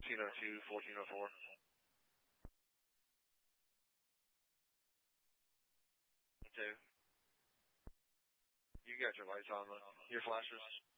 1302, 1404. Okay. You got your lights on, your flashes?